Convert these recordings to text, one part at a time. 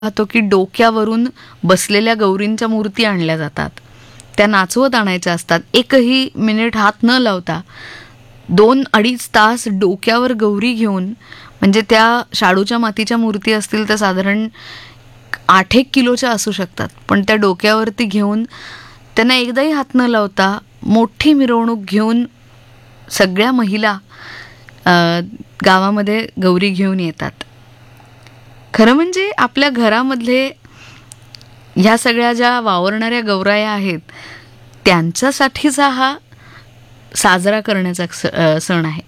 पाहतो की डोक्यावरून बसलेल्या गौरींच्या मूर्ती आणल्या जातात. त्या नाचवत आणायच्या असतात. एकही मिनिट हात न लावता 2-2.5 तास डोक्यावर गौरी घेऊन, म्हणजे त्या शाडूच्या मातीच्या मूर्ती असतील तर साधारण 8-1 किलोच्या असू शकतात, पण त्या डोक्यावरती घेऊन त्यांना एकदाही हात न लावता मोठी मिरवणूक घेऊन सगळ्या महिला गावामध्ये गौरी घेऊन येतात. खरं म्हणजे आपल्या घरामधले ह्या सगळ्या ज्या वावरणाऱ्या गौराया आहेत त्यांच्यासाठीचा हा साजरा करण्याचा सण आहे.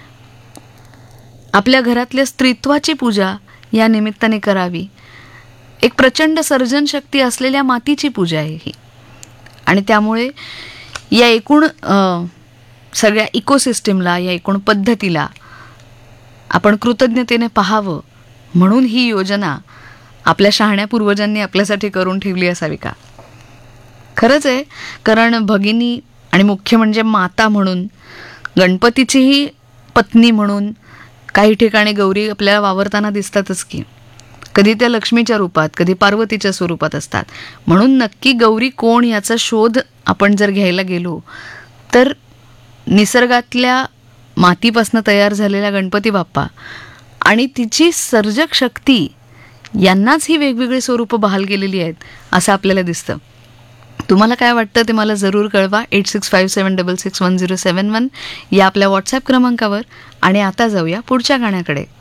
आपल्या घरातल्या स्त्रीत्वाची पूजा या निमित्ताने करावी. एक प्रचंड सर्जनशक्ती असलेल्या मातीची पूजा आहे ही, आणि त्यामुळे या एकूण सगळ्या इकोसिस्टीमला, या एकूण पद्धतीला आपण कृतज्ञतेने पाहावं, म्हणून ही योजना आपल्या शहाण्या पूर्वजांनी आपल्यासाठी करून ठेवली असावी का? खरंच आहे, कारण भगिनी आणि मुख्य म्हणजे माता म्हणून, गणपतीचीही पत्नी म्हणून काही ठिकाणी गौरी आपल्याला वावरताना दिसतातच की. कधी त्या लक्ष्मीच्या रूपात, कधी पार्वतीच्या स्वरूपात असतात. म्हणून नक्की गौरी कोण याचा शोध आपण जर घ्यायला गेलो तर निसर्गातल्या मातीपासून तयार झालेला गणपती बाप्पा आणि तिची सर्जक शक्ती यांनाच ही वेगवेगळी स्वरूपं बहाल केलेली आहेत असं आपल्याला दिसतं. तुम्हाला काय वाटतं ते मला जरूर कळवा 8657661071 या आपल्या व्हॉट्सॲप क्रमांकावर. आणि आता जाऊया पुढच्या गाण्याकडे.